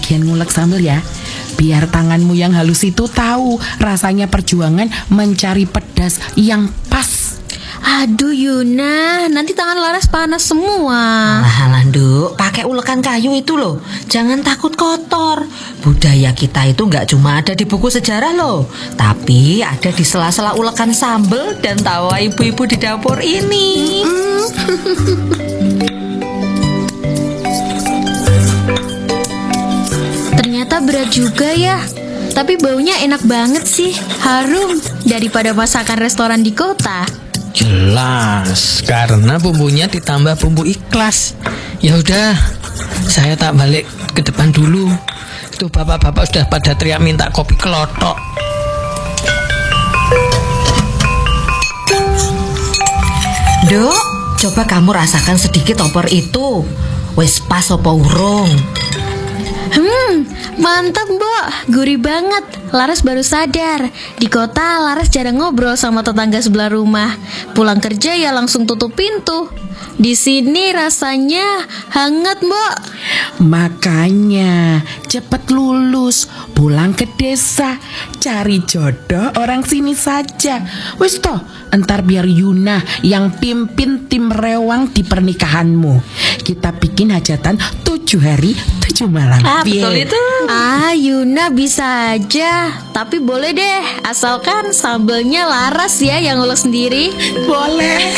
bagian ngulek sambal ya. Biar tanganmu yang halus itu tahu rasanya perjuangan mencari pedas yang pas. Aduh Yuna, nanti tangan Laras panas semua. Alah Nduk, pakai ulekan kayu itu loh. Jangan takut kotor. Budaya kita itu nggak cuma ada di buku sejarah loh, tapi ada di sela-sela ulekan sambal dan tawa ibu-ibu di dapur ini. Ternyata berat juga ya. Tapi baunya enak banget sih, harum daripada masakan restoran di kota. Jelas, karena bumbunya ditambah bumbu ikhlas. Ya udah, saya tak balik ke depan dulu. Itu bapak-bapak sudah pada teriak minta kopi kelotok. Dok, coba kamu rasakan sedikit opor itu. Wes pas opo urung? Mantap Mbok, gurih banget. Laras baru sadar, di kota Laras jarang ngobrol sama tetangga sebelah rumah. Pulang kerja ya langsung tutup pintu. Di sini rasanya hangat Mbok. Makanya cepet lulus, pulang ke desa, cari jodoh orang sini saja. Wis toh, entar biar Yuna yang pimpin tim rewang di pernikahanmu. Kita bikin hajatan 7 hari 7 malam. Betul itu. Yuna bisa aja. Tapi boleh deh, asalkan sambelnya Laras ya yang ngulek sendiri. Boleh.